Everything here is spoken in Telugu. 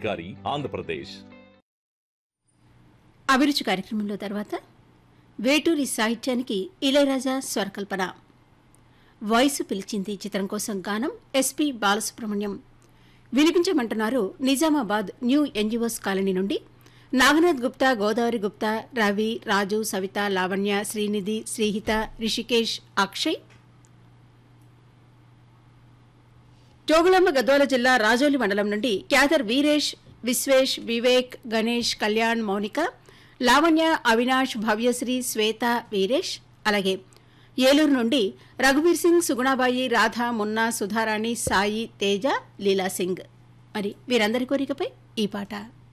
అధికారి, ఆంధ్రప్రదేశ్. అభిరుచి కార్యక్రమంలో తర్వాత వేటూరి సాహిత్యానికి ఇళయరాజా స్వరకల్పన. వయసు పిలిచింది చిత్రం కోసం గానం SP Balasubrahmanyam. వినిపించమంటున్నారు Nizamabad new NGOs colony నుండి నాగనాథ్ గుప్తా, గోదావరి గుప్తా, రవి, రాజు, సవిత, లావణ్య, శ్రీనిధి, శ్రీహిత, రిషికేష్, అక్షయ్. జోగులాంబ గద్వాల జిల్లా రాజోలి మండలం నుండి క్యాదర్ వీరేష్, విశ్వేష్, వివేక్, గణేష్, కళ్యాణ్, మౌనిక, లావణ్య, అవినాష్, భవ్యశ్రీ, శ్వేత, వీరేష్. అలాగే ఏలూరు నుండి రఘువీర్ సింగ్, సుగుణాబాయి, రాధ, మున్నా, సుధారాణి, సాయి, తేజ, లీలా సింగ్. మరి వీరందరి కోరికపై ఈ పాట.